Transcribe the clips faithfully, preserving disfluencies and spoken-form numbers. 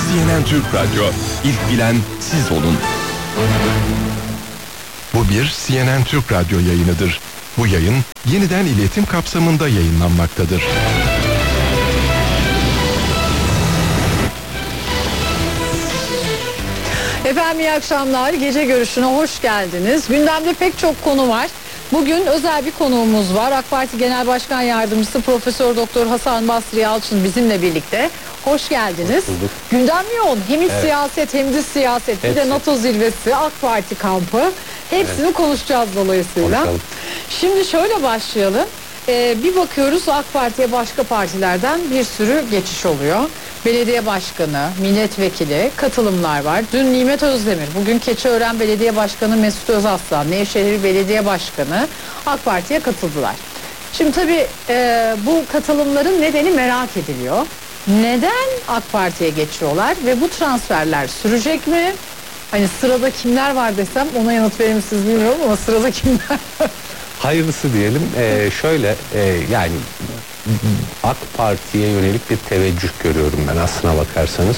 C N N Türk Radyo. İlk bilen siz olun. Bu bir C N N Türk Radyo yayınıdır. Bu yayın yeniden iletim kapsamında yayınlanmaktadır. Efendim iyi akşamlar. Gece görüşüne hoş geldiniz. Gündemde pek çok konu var. Bugün özel bir konuğumuz var. AK Parti Genel Başkan Yardımcısı Profesör Doktor Hasan Basri Yalçın bizimle birlikte. Hoş geldiniz. Hoş Gündem yoğun. Hem iç evet. siyaset hem dış siyaset. Hepsi. Bir de NATO zirvesi, AK Parti kampı. Hepsini evet. konuşacağız dolayısıyla. Konuşalım. Şimdi şöyle başlayalım. Ee, bir bakıyoruz AK Parti'ye başka partilerden bir sürü geçiş oluyor. Belediye başkanı, milletvekili, katılımlar var. Dün Nimet Özdemir, bugün Keçiören Belediye Başkanı Mesut Özaslan, Nevşehir Belediye Başkanı AK Parti'ye katıldılar. Şimdi tabii e, bu katılımların nedeni merak ediliyor. Neden AK Parti'ye geçiyorlar ve bu transferler sürecek mi? Hani sırada kimler var desem ona yanıt verir misiniz bilmiyorum ama sırada kimler var? Hayırlısı diyelim. Ee, şöyle e, yani AK Parti'ye yönelik bir teveccüh görüyorum ben aslına bakarsanız.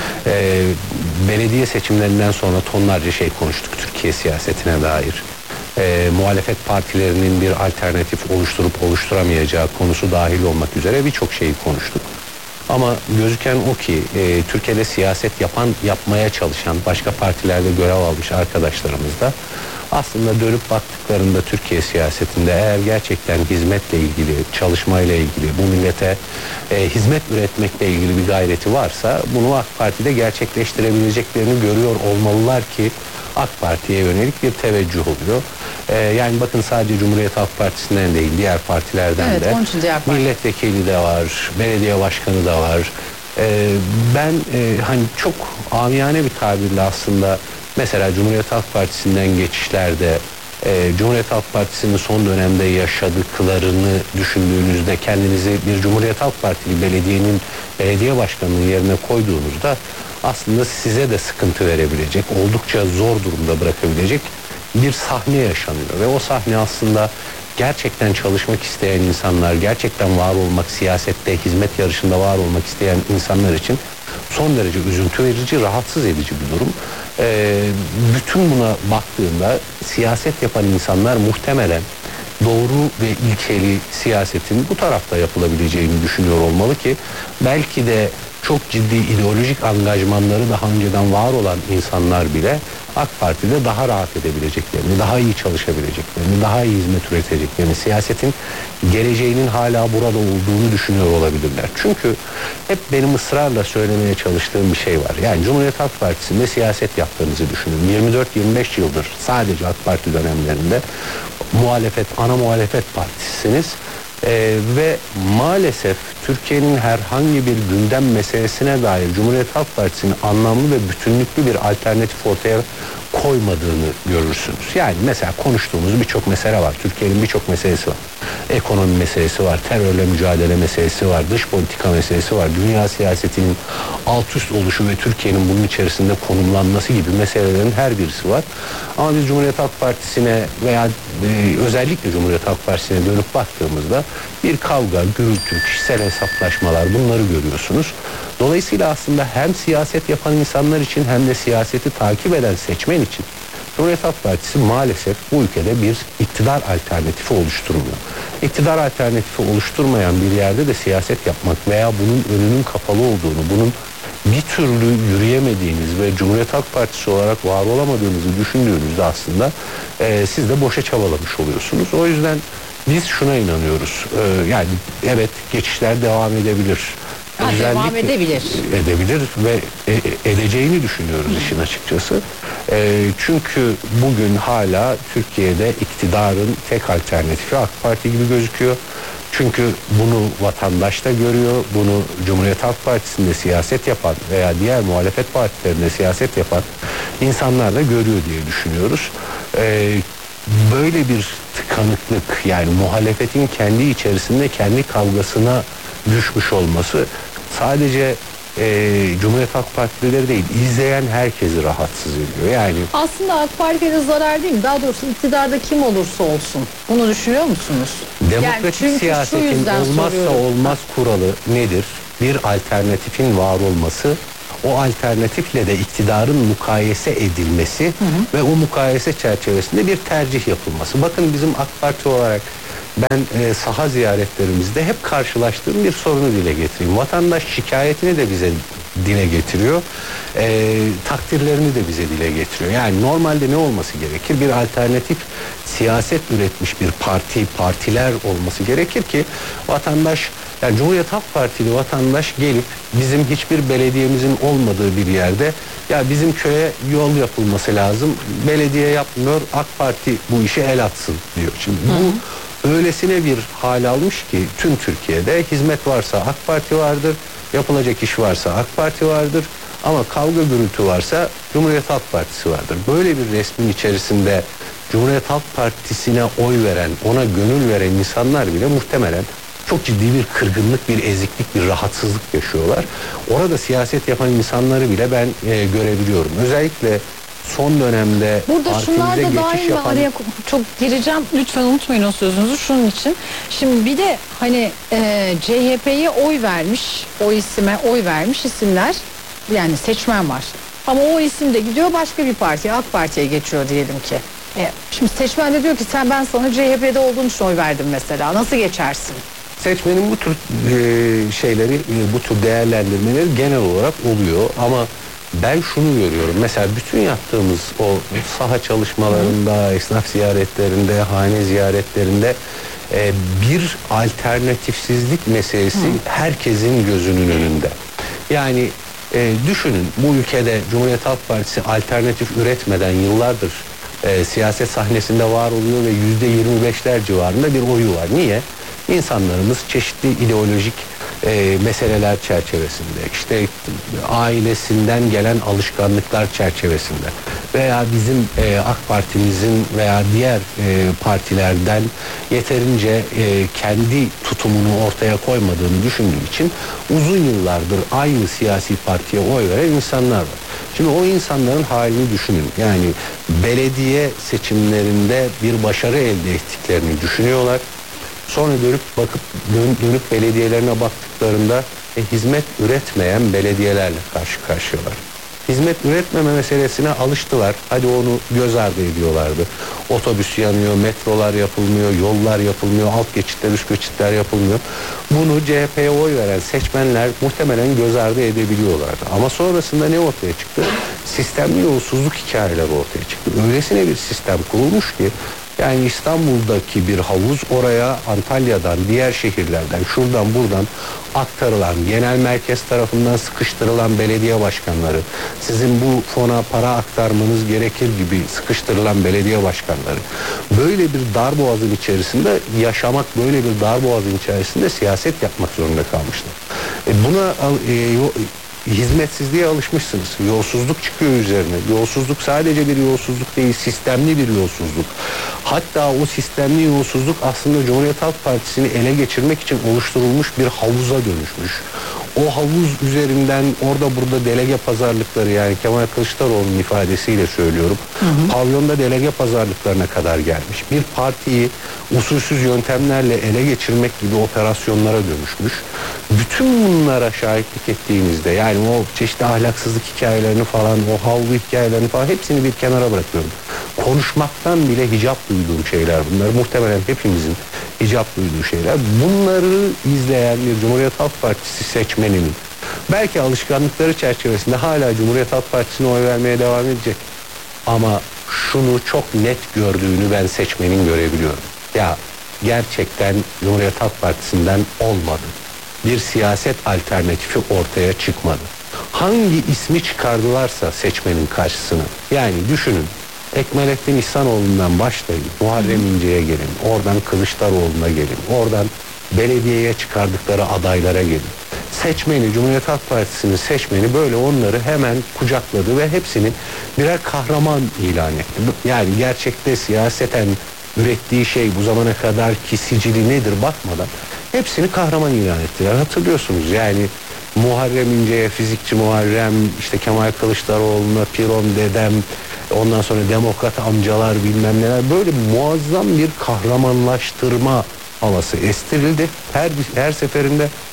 Ee, belediye seçimlerinden sonra tonlarca şey konuştuk Türkiye siyasetine dair. Ee, muhalefet partilerinin bir alternatif oluşturup oluşturamayacağı konusu dahil olmak üzere birçok şeyi konuştuk. Ama gözüken o ki e, Türkiye'de siyaset yapan, yapmaya çalışan başka partilerde görev almış arkadaşlarımız da aslında dönüp baktıklarında Türkiye siyasetinde eğer gerçekten hizmetle ilgili, çalışmayla ilgili, bu millete e, hizmet üretmekle ilgili bir gayreti varsa bunu AK Parti'de gerçekleştirebileceklerini görüyor olmalılar ki AK Parti'ye yönelik bir teveccüh oluyor. Ee, yani bakın sadece Cumhuriyet Halk Partisi'nden değil diğer partilerden evet, de milletvekili de var, belediye başkanı da var. Ee, ben e, hani çok amiyane bir tabirle aslında mesela Cumhuriyet Halk Partisi'nden geçişlerde e, Cumhuriyet Halk Partisi'nin son dönemde yaşadıklarını düşündüğünüzde kendinizi bir Cumhuriyet Halk Partili belediyenin belediye başkanının yerine koyduğunuzda aslında size de sıkıntı verebilecek, oldukça zor durumda bırakabilecek bir sahne yaşanıyor ve o sahne aslında gerçekten çalışmak isteyen insanlar, gerçekten var olmak, siyasette hizmet yarışında var olmak isteyen insanlar için son derece üzüntü verici, rahatsız edici bir durum. Ee, bütün buna baktığında siyaset yapan insanlar muhtemelen doğru ve ilkeli siyasetin bu tarafta yapılabileceğini düşünüyor olmalı ki belki de çok ciddi ideolojik angajmanları daha önceden var olan insanlar bile AK Parti'de daha rahat edebileceklerini, daha iyi çalışabileceklerini, daha iyi hizmet üreteceklerini, siyasetin geleceğinin hala burada olduğunu düşünüyor olabilirler. Çünkü hep benim ısrarla söylemeye çalıştığım bir şey var. Yani Cumhuriyet Halk Partisi'nde siyaset yaptığınızı düşünün. yirmi dört yirmi beş yıldır sadece AK Parti dönemlerinde muhalefet, ana muhalefet partisisiniz. Ee, ve maalesef Türkiye'nin herhangi bir gündem meselesine dair Cumhuriyet Halk Partisi'nin anlamlı ve bütünlüklü bir alternatif ortaya koymadığını görürsünüz. Yani mesela konuştuğumuz birçok mesele var. Türkiye'nin birçok meselesi var. Ekonomi meselesi var, terörle mücadele meselesi var, dış politika meselesi var, dünya siyasetinin alt üst oluşu ve Türkiye'nin bunun içerisinde konumlanması gibi meselelerin her birisi var. Ama biz Cumhuriyet Halk Partisi'ne veya e, özellikle Cumhuriyet Halk Partisi'ne dönüp baktığımızda bir kavga, gürültü, kişisel hesaplaşmalar bunları görüyorsunuz. Dolayısıyla aslında hem siyaset yapan insanlar için hem de siyaseti takip eden seçmen için Cumhuriyet Halk Partisi maalesef bu ülkede bir iktidar alternatifi oluşturmuyor. İktidar alternatifi oluşturmayan bir yerde de siyaset yapmak veya bunun önünün kapalı olduğunu, bunun bir türlü yürüyemediğiniz ve Cumhuriyet Halk Partisi olarak var olamadığınızı düşündüğünüzde aslında e, siz de boşa çabalamış oluyorsunuz. O yüzden biz şuna inanıyoruz. E, yani evet geçişler devam edebilir. Ha, devam edebilir. Edebilir ve e, edeceğini düşünüyoruz Hı. işin açıkçası. E, çünkü bugün hala Türkiye'de iktidarın tek alternatifi AK Parti gibi gözüküyor. Çünkü bunu vatandaş da görüyor, bunu Cumhuriyet Halk Partisi'nde siyaset yapan veya diğer muhalefet partilerinde siyaset yapan insanlar da görüyor diye düşünüyoruz. E, böyle bir tıkanıklık, yani muhalefetin kendi içerisinde kendi kavgasına düşmüş olması sadece e, Cumhuriyet Halk Partileri değil, izleyen herkesi rahatsız ediyor. Yani aslında AK Parti'ye zarar değil mi? Daha doğrusu iktidarda kim olursa olsun. Bunu düşünüyor musunuz? Demokratik yani siyasetin olmazsa soruyorum. olmaz kuralı nedir? Bir alternatifin var olması, o alternatifle de iktidarın mukayese edilmesi hı hı. ve o mukayese çerçevesinde bir tercih yapılması. Bakın bizim AK Parti olarak ben e, saha ziyaretlerimizde hep karşılaştığım bir sorunu dile getireyim. Vatandaş şikayetini de bize dile getiriyor. E, takdirlerini de bize dile getiriyor. Yani normalde ne olması gerekir? Bir alternatif siyaset üretmiş bir parti, partiler olması gerekir ki vatandaş, yani Cumhuriyet Halk Partili vatandaş gelip bizim hiçbir belediyemizin olmadığı bir yerde ya bizim köye yol yapılması lazım, belediye yapmıyor, AK Parti bu işe el atsın diyor. Şimdi bu öylesine bir hal almış ki tüm Türkiye'de hizmet varsa AK Parti vardır, yapılacak iş varsa AK Parti vardır ama kavga gürültü varsa Cumhuriyet Halk Partisi vardır. Böyle bir resmin içerisinde Cumhuriyet Halk Partisi'ne oy veren, ona gönül veren insanlar bile muhtemelen çok ciddi bir kırgınlık, bir eziklik, bir rahatsızlık yaşıyorlar. Orada siyaset yapan insanları bile ben e, görebiliyorum. Özellikle son dönemde burada şunlar da dahil yapan... araya çok gireceğim. Lütfen unutmayın o sözünüzü şunun için. Şimdi bir de hani e, C H P'ye oy vermiş, o isime oy vermiş isimler, yani seçmen var. Ama o isim de gidiyor başka bir partiye, AK Parti'ye geçiyor diyelim ki. E, şimdi seçmen de diyor ki sen, ben sana C H P'de olduğun için oy verdim mesela. Nasıl geçersin? Seçmenin bu tür e, şeyleri, e, bu tür değerlendirmeleri genel olarak oluyor ama ben şunu görüyorum. Mesela bütün yaptığımız o saha çalışmalarında, esnaf ziyaretlerinde, hane ziyaretlerinde e, bir alternatifsizlik meselesi Hı. herkesin gözünün önünde. Yani e, düşünün, bu ülkede Cumhuriyet Halk Partisi alternatif üretmeden yıllardır e, siyaset sahnesinde var oluyor ve yüzde yirmi beşler civarında bir oyu var. Niye? İnsanlarımız çeşitli ideolojik e, meseleler çerçevesinde, işte ailesinden gelen alışkanlıklar çerçevesinde veya bizim e, AK Parti'mizin veya diğer e, partilerden yeterince e, kendi tutumunu ortaya koymadığını düşündüğü için uzun yıllardır aynı siyasi partiye oy veren insanlar var. Şimdi o insanların halini düşünün. Yani belediye seçimlerinde bir başarı elde ettiklerini düşünüyorlar. Sonra dönüp bakıp dön, dönüp belediyelerine baktıklarında e, hizmet üretmeyen belediyelerle karşı karşıyalar. Hizmet üretmeme meselesine alıştılar. Hadi onu göz ardı ediyorlardı. Otobüs yanıyor, metrolar yapılmıyor, yollar yapılmıyor, alt geçitler, üst geçitler yapılmıyor. Bunu C H P'ye oy veren seçmenler muhtemelen göz ardı edebiliyorlardı. Ama sonrasında ne ortaya çıktı? Sistemli yolsuzluk hikayeleri ortaya çıktı. Öylesine bir sistem kurulmuş ki, yani İstanbul'daki bir havuz oraya Antalya'dan, diğer şehirlerden, şuradan buradan aktarılan, genel merkez tarafından sıkıştırılan belediye başkanları, sizin bu fona para aktarmanız gerekir gibi sıkıştırılan belediye başkanları, böyle bir darboğazın içerisinde yaşamak, böyle bir darboğazın içerisinde siyaset yapmak zorunda kalmışlar. E buna e, hizmetsizliğe alışmışsınız. Yolsuzluk çıkıyor üzerine. Yolsuzluk sadece bir yolsuzluk değil, sistemli bir yolsuzluk. Hatta o sistemli yolsuzluk aslında Cumhuriyet Halk Partisi'ni ele geçirmek için oluşturulmuş bir havuza dönüşmüş. O havuz üzerinden orada burada delege pazarlıkları, yani Kemal Kılıçdaroğlu'nun ifadesiyle söylüyorum. Hı hı. Pavyonda delege pazarlıklarına kadar gelmiş. Bir partiyi usulsüz yöntemlerle ele geçirmek gibi operasyonlara dönüşmüş. Bütün bunlara şahitlik ettiğinizde, yani o çeşitli ahlaksızlık hikayelerini falan, o havlu hikayelerini falan hepsini bir kenara bırakıyorum. Konuşmaktan bile hicap duyduğum şeyler bunlar. Muhtemelen hepimizin hicap duyduğu şeyler. Bunları izleyen bir Cumhuriyet Halk Partisi seçmeninin belki alışkanlıkları çerçevesinde hala Cumhuriyet Halk Partisi'ne oy vermeye devam edecek. Ama şunu çok net gördüğünü ben seçmenin görebiliyorum. Ya gerçekten Cumhuriyet Halk Partisi'nden olmadı. Bir siyaset alternatifi ortaya çıkmadı. Hangi ismi çıkardılarsa seçmenin karşısına, yani düşünün, Ekmelettin İhsanoğlu'ndan başlayın, Muharrem İnce'ye gelin, oradan Kılıçdaroğlu'na gelin, oradan belediyeye çıkardıkları adaylara gelin. Seçmeni, Cumhuriyet Halk Partisi'nin seçmeni böyle onları hemen kucakladı ve hepsini birer kahraman ilan etti. Yani gerçekte siyaseten ürettiği şey bu zamana kadar ki sicili nedir bakmadan hepsini kahraman ilan ettiler. Hatırlıyorsunuz, yani Muharrem İnce'ye fizikçi Muharrem, işte Kemal Kılıçdaroğlu'na Piron dedem, ondan sonra demokrat amcalar, bilmem neler, böyle muazzam bir kahramanlaştırma havası estirildi her her seferinde.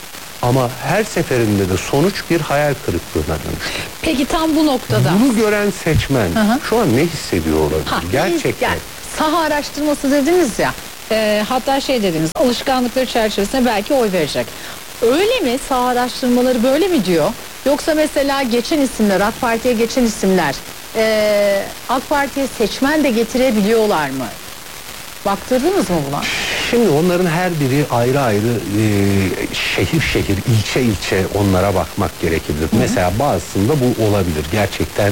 Ama her seferinde de sonuç bir hayal kırıklığına dönüştü. Peki tam bu noktada. Bunu gören seçmen Hı hı. şu an ne hissediyor olabilir? Ha, Gerçekten. yani saha araştırması dediniz ya. E, hatta şey dediniz, alışkanlıkları çerçevesinde belki oy verecek. Öyle mi? Saha araştırmaları böyle mi diyor? Yoksa mesela geçen isimler, AK Parti'ye geçen isimler e, AK Parti'ye seçmen de getirebiliyorlar mı? Baktırdınız mı buna? Şimdi onların her biri ayrı ayrı e, şehir şehir, ilçe ilçe onlara bakmak gerekebilir. Hı hı. Mesela bazısında bu olabilir. Gerçekten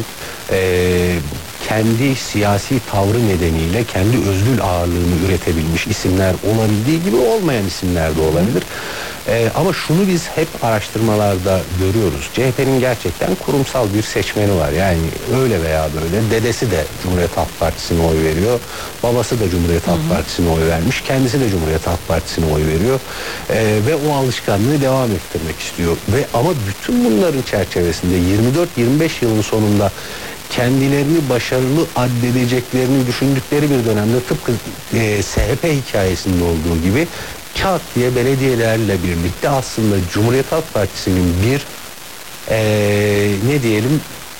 e, kendi siyasi tavrı nedeniyle kendi özgül ağırlığını üretebilmiş isimler olabildiği gibi olmayan isimler de olabilir. Ee, ama şunu biz hep araştırmalarda görüyoruz. C H P'nin gerçekten kurumsal bir seçmeni var. Yani öyle veya böyle. Dedesi de Cumhuriyet Halk Partisi'ne oy veriyor. Babası da Cumhuriyet Halk Partisi'ne oy vermiş. Kendisi de Cumhuriyet Halk Partisi'ne oy veriyor. Ee, ve o alışkanlığı devam ettirmek istiyor. Ve ama bütün bunların çerçevesinde yirmi dört yirmi beş yılın sonunda kendilerini başarılı addedeceklerini düşündükleri bir dönemde tıpkı e, S H P hikayesinde olduğu gibi çat diye belediyelerle birlikte aslında Cumhuriyet Halk Partisi'nin bir e, ne diyelim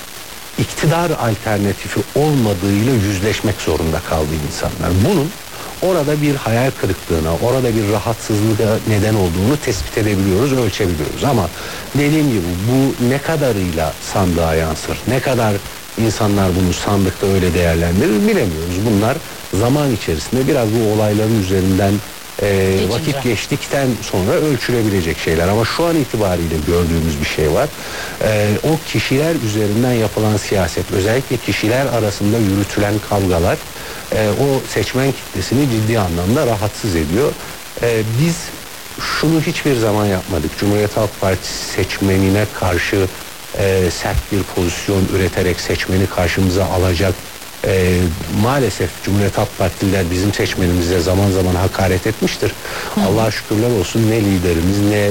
iktidar alternatifi olmadığıyla yüzleşmek zorunda kaldı insanlar. Bunun orada bir hayal kırıklığına, orada bir rahatsızlığa neden olduğunu tespit edebiliyoruz, ölçebiliyoruz. Ama dediğim gibi bu ne kadarıyla sandığa yansır, ne kadar insanlar bunu sandıkta öyle değerlendirir bilemiyoruz. Bunlar zaman içerisinde biraz bu olayların üzerinden e, vakit geçtikten sonra ölçülebilecek şeyler. Ama şu an itibariyle gördüğümüz bir şey var. E, o kişiler üzerinden yapılan siyaset, özellikle kişiler arasında yürütülen kavgalar e, o seçmen kitlesini ciddi anlamda rahatsız ediyor. E, biz şunu hiçbir zaman yapmadık. Cumhuriyet Halk Partisi seçmenine karşı e, sert bir pozisyon üreterek seçmeni karşımıza alacak. E, maalesef Cumhuriyet Halk Partililer bizim seçmenimize zaman zaman hakaret etmiştir. Hı. Allah'a şükürler olsun ne liderimiz ne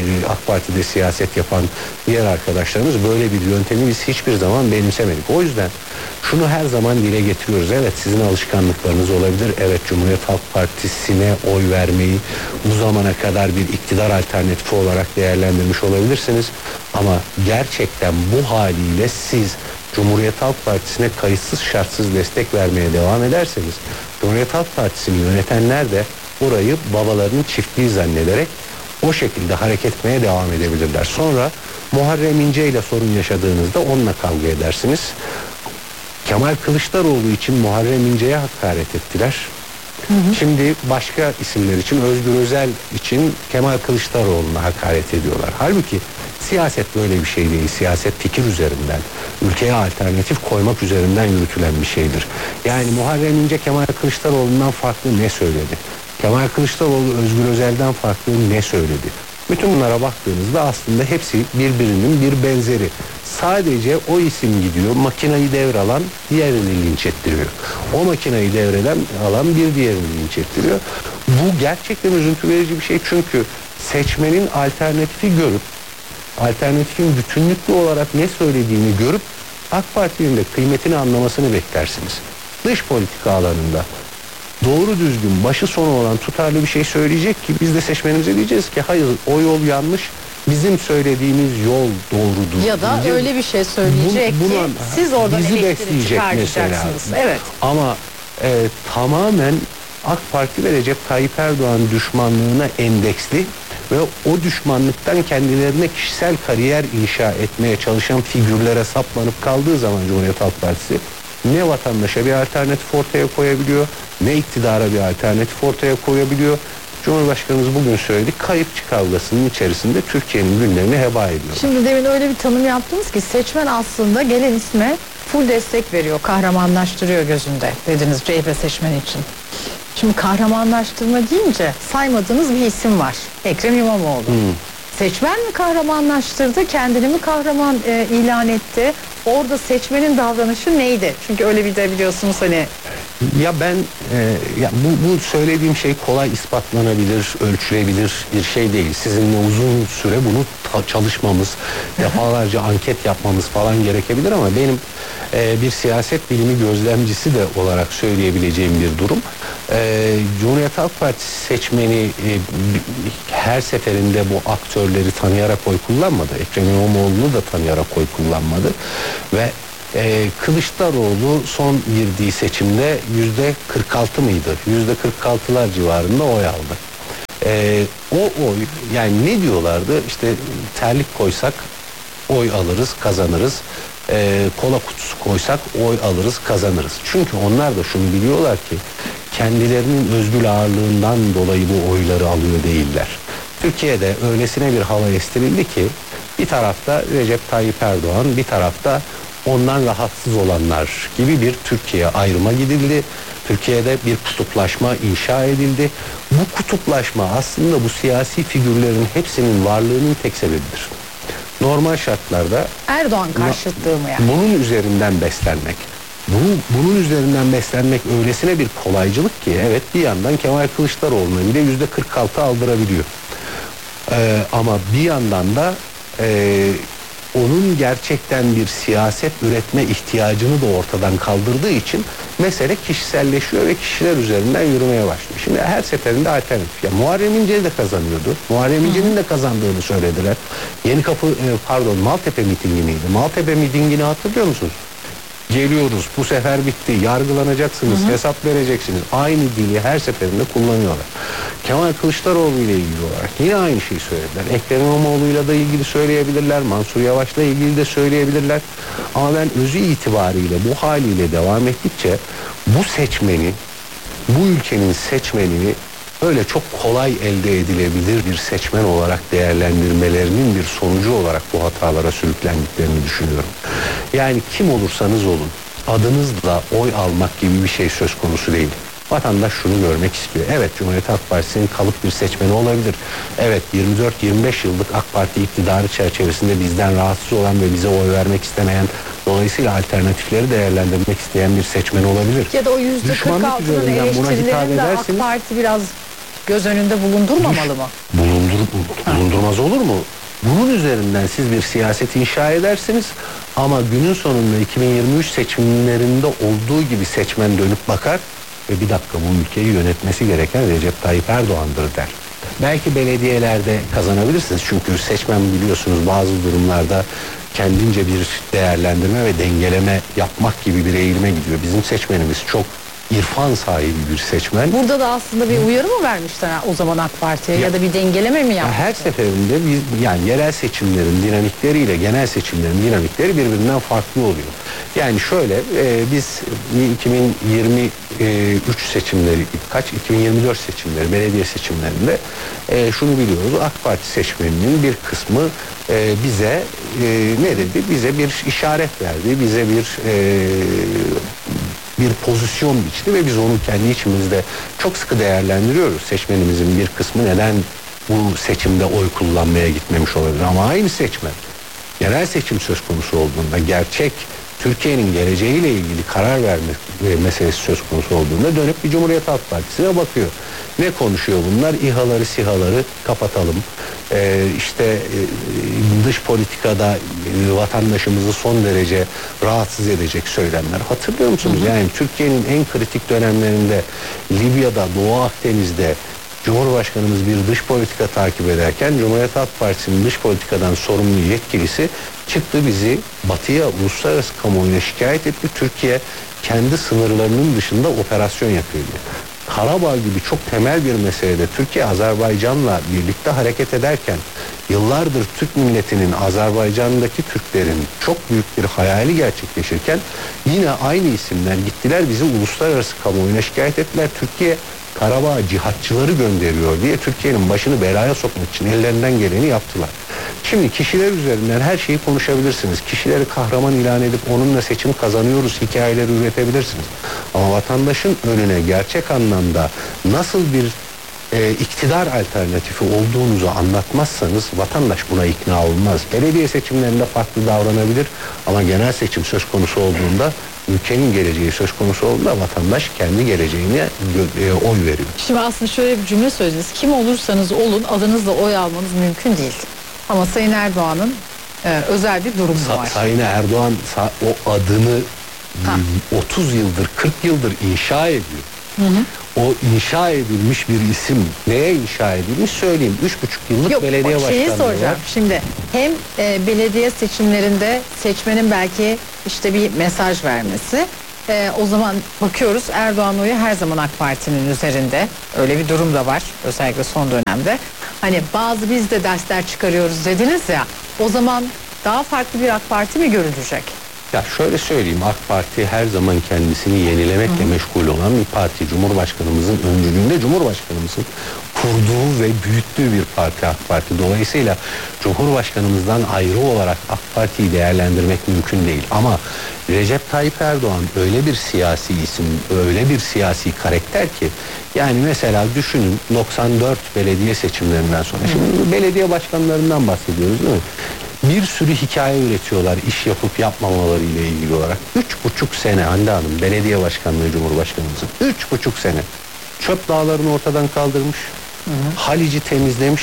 AK Parti'de siyaset yapan diğer arkadaşlarımız böyle bir yöntemi biz hiçbir zaman benimsemedik. O yüzden şunu her zaman dile getiriyoruz. Evet, sizin alışkanlıklarınız olabilir. Evet, Cumhuriyet Halk Partisi'ne oy vermeyi bu zamana kadar bir iktidar alternatifi olarak değerlendirmiş olabilirsiniz. Ama gerçekten bu haliyle siz Cumhuriyet Halk Partisi'ne kayıtsız şartsız destek vermeye devam ederseniz Cumhuriyet Halk Partisi'ni yönetenler de orayı babalarının çiftliği zannederek o şekilde hareket etmeye devam edebilirler. Sonra Muharrem İnce ile sorun yaşadığınızda onunla kavga edersiniz. Kemal Kılıçdaroğlu için Muharrem İnce'ye hakaret ettiler. Hı hı. Şimdi başka isimler için, Özgür Özel için Kemal Kılıçdaroğlu'na hakaret ediyorlar. Halbuki siyaset böyle bir şey değil. Siyaset fikir üzerinden, ülkeye alternatif koymak üzerinden yürütülen bir şeydir. Yani Muharrem İnce Kemal Kılıçdaroğlu'ndan farklı ne söyledi? Kemal Kılıçdaroğlu Özgür Özel'den farklı ne söyledi? Bütün bunlara baktığınızda aslında hepsi birbirinin bir benzeri. Sadece o isim gidiyor, makinayı devralan diğerini linç ettiriyor. O makinayı devreden alan bir diğerini linç ettiriyor. Bu gerçekten üzüntü verici bir şey, çünkü seçmenin alternatifi görüp, alternatifin bütünlüklü olarak ne söylediğini görüp AK Parti'nin de kıymetini anlamasını beklersiniz. Dış politika alanında doğru düzgün başı sonu olan tutarlı bir şey söyleyecek ki biz de seçmenimize diyeceğiz ki hayır, o yol yanlış, bizim söylediğimiz yol doğrudur. Ya da diyeceğiz. Öyle bir şey söyleyecek Bun, ki buna, siz oradan bizi elektrik besleyecek çıkartacaksınız. mesela. Evet. Ama e, tamamen AK Parti ve Recep Tayyip Erdoğan düşmanlığına endeksli ve o düşmanlıktan kendilerine kişisel kariyer inşa etmeye çalışan figürlere saplanıp kaldığı zaman Cumhuriyet Halk Partisi ne vatandaşa bir alternatif ortaya koyabiliyor, ne iktidara bir alternatif ortaya koyabiliyor. Cumhurbaşkanımız bugün söyledi, kayıpçı kavgasının içerisinde Türkiye'nin günlerini heba ediyor. Şimdi demin öyle bir tanım yaptınız ki seçmen aslında gelen isme full destek veriyor, kahramanlaştırıyor gözünde dediniz C H P seçmeni için. Şimdi kahramanlaştırma deyince saymadığınız bir isim var, Ekrem İmamoğlu. Hmm. Seçmen mi kahramanlaştırdı, kendini mi kahraman e, ilan etti? Orada seçmenin davranışı neydi? Çünkü öyle bir de biliyorsunuz hani... Ya ben e, ya bu, bu söylediğim şey kolay ispatlanabilir, ölçülebilir bir şey değil. Sizinle uzun süre bunu ta- çalışmamız, defalarca anket yapmamız falan gerekebilir ama benim e, bir siyaset bilimi gözlemcisi de olarak söyleyebileceğim bir durum. E, Cumhuriyet Halk Partisi seçmeni e, her seferinde bu aktörleri tanıyarak oy kullanmadı. Ekrem İmamoğlu'nu da tanıyarak oy kullanmadı ve e, Kılıçdaroğlu son girdiği seçimde yüzde kırk altı mıydı? Yüzde kırk altılar civarında oy aldı. E, o oy, yani ne diyorlardı? İşte terlik koysak oy alırız, kazanırız. E, kola kutusu koysak oy alırız, kazanırız. Çünkü onlar da şunu biliyorlar ki kendilerinin özgül ağırlığından dolayı bu oyları alıyor değiller. Türkiye'de öylesine bir hava estirildi ki bir tarafta Recep Tayyip Erdoğan, bir tarafta ondan rahatsız olanlar gibi bir Türkiye ayrıma gidildi. Türkiye'de bir kutuplaşma inşa edildi. Bu kutuplaşma aslında bu siyasi figürlerin hepsinin varlığının tek sebebidir. Normal şartlarda Erdoğan karşıtlığı mı yani? Bunun üzerinden beslenmek. Bunu, bunun üzerinden beslenmek öylesine bir kolaycılık ki evet, bir yandan Kemal Kılıçdaroğlu'na bile yüzde kırk altı aldırabiliyor. Ee, ama bir yandan da e, onun gerçekten bir siyaset üretme ihtiyacını da ortadan kaldırdığı için mesele kişiselleşiyor ve kişiler üzerinden yürümeye başlıyor. Şimdi her seferinde alternatif. Ya Muharrem İnce de kazanıyordu. Muharrem İnce'nin de kazandığını söylediler. Yenikapı pardon Maltepe mitingi miydi? Maltepe mitingini hatırlıyor musunuz? Geliyoruz, bu sefer bitti, yargılanacaksınız, hı hı. hesap vereceksiniz. Aynı dili her seferinde kullanıyorlar. Kemal Kılıçdaroğlu ile ilgili olarak yine aynı şeyi söylediler. Ekrem İmamoğlu'yla da ilgili söyleyebilirler, Mansur Yavaş'la ilgili de söyleyebilirler. Ama ben özü itibariyle bu haliyle devam ettikçe bu seçmeni, bu ülkenin seçmenini öyle çok kolay elde edilebilir bir seçmen olarak değerlendirmelerinin bir sonucu olarak bu hatalara sürüklendiklerini düşünüyorum. Yani kim olursanız olun, adınızla oy almak gibi bir şey söz konusu değil. Vatandaş şunu görmek istiyor. Evet, Cumhuriyet Halk Partisi'nin kalıp bir seçmeni olabilir. Evet, yirmi dört yirmi beş yıllık AK Parti iktidarı çerçevesinde bizden rahatsız olan ve bize oy vermek istemeyen, dolayısıyla alternatifleri değerlendirmek isteyen bir seçmen olabilir. Ya da o yüzde kırk altının eleştirilerini de AK Parti biraz göz önünde bulundurmamalı mı? Bulundur, bulundurmaz olur mu? Bunun üzerinden siz bir siyaset inşa edersiniz ama günün sonunda iki bin yirmi üç seçimlerinde olduğu gibi seçmen dönüp bakar ve bir dakika, bu ülkeyi yönetmesi gereken Recep Tayyip Erdoğan'dır der. Belki belediyelerde kazanabilirsiniz çünkü seçmen biliyorsunuz bazı durumlarda kendince bir değerlendirme ve dengeleme yapmak gibi bir eğilime gidiyor. Bizim seçmenimiz çok İrfan sahibi bir seçmen. Burada da aslında bir uyarı mı vermişler o zaman AK Parti'ye ya, ya da bir dengeleme mi yapmışlar? Her seferinde biz, yani yerel seçimlerin dinamikleriyle genel seçimlerin dinamikleri birbirinden farklı oluyor. Yani şöyle e, biz iki bin yirmi üç seçimleri, kaç iki bin yirmi dört seçimleri, belediye seçimlerinde e, şunu biliyoruz. AK Parti seçmeninin bir kısmı e, bize e, ne dedi? Bize bir işaret verdi. Bize bir e, bir pozisyon biçti ve biz onu kendi içimizde çok sıkı değerlendiriyoruz. Seçmenimizin bir kısmı neden bu seçimde oy kullanmaya gitmemiş olabilir, ama aynı seçmen genel seçim söz konusu olduğunda, gerçek Türkiye'nin geleceğiyle ilgili karar verme meselesi söz konusu olduğunda dönüp bir Cumhuriyet Halk Partisi'ne bakıyor. Ne konuşuyor bunlar? İHA'ları, SİHA'ları kapatalım. Ee, işte e, dış politikada e, vatandaşımızı son derece rahatsız edecek söylemler. Hatırlıyor musunuz? Hı hı. Yani Türkiye'nin en kritik dönemlerinde Libya'da, Doğu Akdeniz'de Cumhurbaşkanımız bir dış politika takip ederken Cumhuriyet Halk Partisi'nin dış politikadan sorumlu yetkilisi çıktı, bizi batıya, uluslararası kamuoyuna şikayet etti. Türkiye kendi sınırlarının dışında operasyon yapıyor diye. Karabağ gibi çok temel bir meselede Türkiye Azerbaycan'la birlikte hareket ederken, yıllardır Türk milletinin Azerbaycan'daki Türklerin çok büyük bir hayali gerçekleşirken yine aynı isimler gittiler, bizi uluslararası kamuoyuna şikayet ettiler. Türkiye Karabağ'a cihatçıları gönderiyor diye Türkiye'nin başını belaya sokmak için ellerinden geleni yaptılar. Şimdi kişiler üzerinden her şeyi konuşabilirsiniz. Kişileri kahraman ilan edip onunla seçim kazanıyoruz hikayeleri üretebilirsiniz. Ama vatandaşın önüne gerçek anlamda nasıl bir e, iktidar alternatifi olduğunuzu anlatmazsanız vatandaş buna ikna olmaz. Belediye seçimlerinde farklı davranabilir ama genel seçim söz konusu olduğunda, ülkenin geleceği söz konusu olduğunda vatandaş kendi geleceğine e, oy veriyor. Şimdi aslında şöyle bir cümle söylediniz. Kim olursanız olun adınızla oy almanız mümkün değil. Ama Sayın Erdoğan'ın e, özel bir durumu Sa- var. Sayın Erdoğan sa- o adını otuz yıldır, kırk yıldır inşa ediyor. Hı hı. O inşa edilmiş bir isim neye inşa edilmiş söyleyeyim. Üç buçuk yıllık Yok, belediye o şeyi başkanlığı soracağım. var. Şimdi hem e, belediye seçimlerinde seçmenin belki işte bir mesaj vermesi. E, o zaman bakıyoruz Erdoğan oyu her zaman AK Parti'nin üzerinde. Öyle bir durum da var. Özellikle son dönemde. Hani bazı biz de dersler çıkarıyoruz dediniz ya. O zaman daha farklı bir AK Parti mi görülecek? Ya şöyle söyleyeyim, AK Parti her zaman kendisini yenilemekle Hı. meşgul olan bir parti. Cumhurbaşkanımızın öncülüğünde Cumhurbaşkanımızın kurduğu ve büyüttüğü bir parti AK Parti. Dolayısıyla Cumhurbaşkanımızdan ayrı olarak AK Parti'yi değerlendirmek mümkün değil. Ama Recep Tayyip Erdoğan öyle bir siyasi isim, öyle bir siyasi karakter ki, yani mesela düşünün doksan dört belediye seçimlerinden sonra, Hı. şimdi belediye başkanlarından bahsediyoruz değil mi? Bir sürü hikaye üretiyorlar iş yapıp yapmamaları ile ilgili olarak. Üç buçuk sene Hande Hanım belediye başkanlığı Cumhurbaşkanımızın. Üç buçuk sene. Çöp dağlarını ortadan kaldırmış. Hı hı. Halic'i temizlemiş.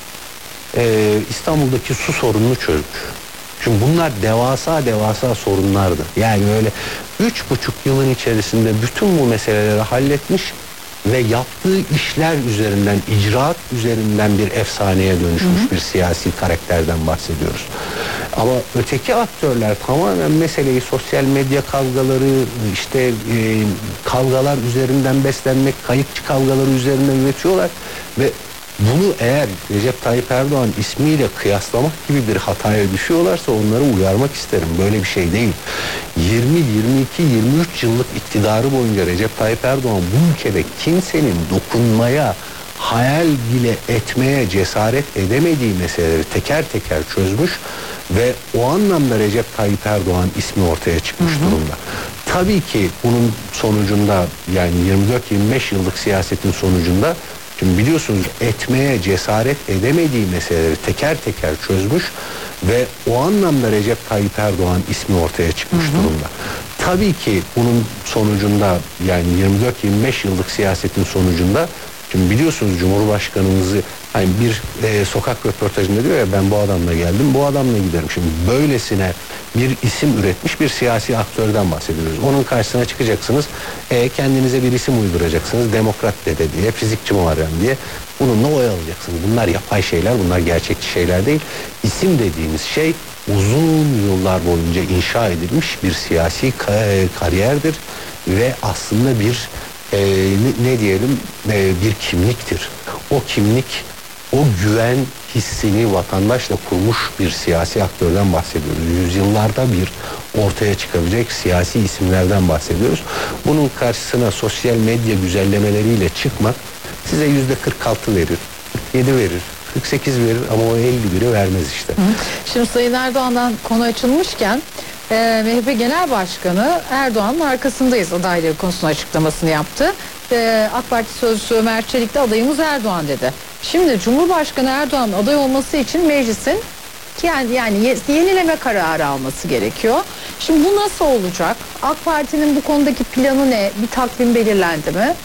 Ee, İstanbul'daki su sorununu çözmüş. Çünkü bunlar devasa devasa sorunlardı. Yani öyle üç buçuk yılın içerisinde bütün bu meseleleri halletmiş ve yaptığı işler üzerinden, icraat üzerinden bir efsaneye dönüşmüş hı hı. bir siyasi karakterden bahsediyoruz. Ama öteki aktörler tamamen meseleyi sosyal medya kavgaları, işte e, kavgalar üzerinden beslenmek, kayıkçı kavgaları üzerinden üretiyorlar ve bunu eğer Recep Tayyip Erdoğan ismiyle kıyaslamak gibi bir hataya düşüyorlarsa onları uyarmak isterim. Böyle bir şey değil. yirmi, yirmi iki, yirmi üç yıllık iktidarı boyunca Recep Tayyip Erdoğan bu ülkede kimsenin dokunmaya, hayal bile etmeye cesaret edemediği meseleleri teker teker çözmüş ve o anlamda Recep Tayyip Erdoğan ismi ortaya çıkmış hı hı. durumda. Tabii ki bunun sonucunda, yani yirmi dört yirmi beş yıllık siyasetin sonucunda, şimdi biliyorsunuz etmeye cesaret edemediği meseleleri teker teker çözmüş ve o anlamda Recep Tayyip Erdoğan ismi ortaya çıkmış hı hı. durumda. Tabii ki bunun sonucunda, yani yirmi dört yirmi beş yıllık siyasetin sonucunda, şimdi biliyorsunuz Cumhurbaşkanımızı hani bir e, sokak röportajında diyor ya, ben bu adamla geldim, bu adamla giderim. Şimdi böylesine bir isim üretmiş bir siyasi aktörden bahsediyoruz. Onun karşısına çıkacaksınız, e, kendinize bir isim uyduracaksınız, demokrat dede diye, fizikçi Muharrem diye. Bununla oy alacaksınız. Bunlar yapay şeyler, bunlar gerçekçi şeyler değil. İsim dediğimiz şey uzun yıllar boyunca inşa edilmiş bir siyasi ka- kariyerdir ve aslında bir e, ne, ne diyelim e, bir kimliktir. O kimlik, o güven hissini vatandaşla kurmuş bir siyasi aktörden bahsediyoruz. Yüzyıllarda bir ortaya çıkabilecek siyasi isimlerden bahsediyoruz. Bunun karşısına sosyal medya güzellemeleriyle çıkmak size yüzde kırk altı verir, kırk yedi verir, kırk sekiz verir ama o elli biri vermez işte. Şimdi Sayın Erdoğan'dan konu açılmışken e, M H P Genel Başkanı Erdoğan'ın arkasındayız adaylığı konusunda açıklamasını yaptı. E, AK Parti Sözcüsü Ömer Çelik de adayımız Erdoğan dedi. Şimdi Cumhurbaşkanı Erdoğan'ın aday olması için meclisin yani, yani yenileme kararı alması gerekiyor. Şimdi bu nasıl olacak? AK Parti'nin bu konudaki planı ne? Bir takvim belirlendi mi?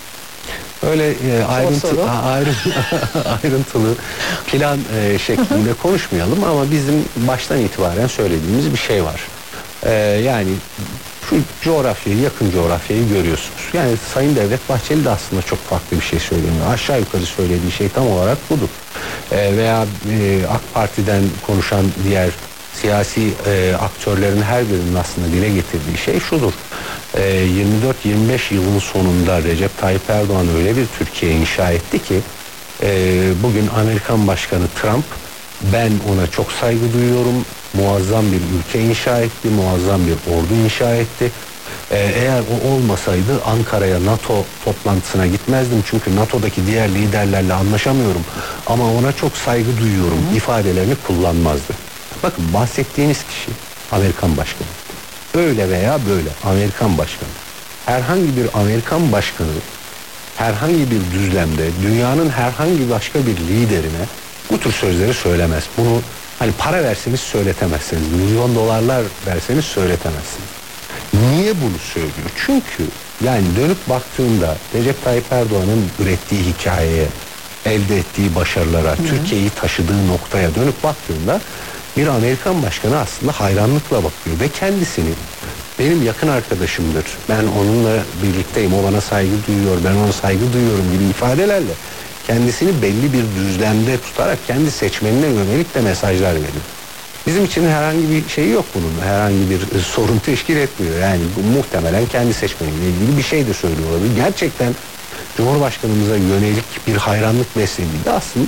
Öyle e, ayrıntı, ayrıntı, ayrıntılı plan e, şeklinde konuşmayalım ama bizim baştan itibaren söylediğimiz bir şey var. E, yani şu coğrafyayı, yakın coğrafyayı görüyorsunuz. Yani Sayın Devlet Bahçeli de aslında çok farklı bir şey söylemiyor. Aşağı yukarı söylediği şey tam olarak budur. E, veya e, AK Parti'den konuşan diğer siyasi e, aktörlerin her birinin aslında dile getirdiği şey şudur. E, yirmi dört yirmi beş yılın sonunda Recep Tayyip Erdoğan öyle bir Türkiye inşa etti ki e, bugün Amerikan Başkanı Trump, ben ona çok saygı duyuyorum, muazzam bir ülke inşa etti, muazzam bir ordu inşa etti. Ee, eğer o olmasaydı Ankara'ya NATO toplantısına gitmezdim çünkü NATO'daki diğer liderlerle anlaşamıyorum ama ona çok saygı duyuyorum Hı. ifadelerini kullanmazdı. Bakın bahsettiğiniz kişi Amerikan Başkanı. Öyle veya böyle Amerikan Başkanı. Herhangi bir Amerikan Başkanı herhangi bir düzlemde dünyanın herhangi başka bir liderine bu tür sözleri söylemez. Bunu hani para verseniz söyletemezsiniz. Milyon dolarlar verseniz söyletemezsiniz. Niye bunu söylüyor? Çünkü yani dönüp baktığında Recep Tayyip Erdoğan'ın ürettiği hikayeye, elde ettiği başarılara, Hı. Türkiye'yi taşıdığı noktaya dönüp baktığında bir Amerikan başkanı aslında hayranlıkla bakıyor ve kendisini benim yakın arkadaşımdır. Ben onunla birlikteyim. O bana saygı duyuyor. Ben ona saygı duyuyorum gibi ifadelerle kendisini belli bir düzlemde tutarak kendi seçmenine yönelik de mesajlar veriyor. Bizim için herhangi bir şey yok bunun. Herhangi bir sorun teşkil etmiyor. Yani bu muhtemelen kendi seçmeniyle ilgili bir şey de söylüyor olabilir. Gerçekten Cumhurbaşkanımıza yönelik bir hayranlık beslediği de aslında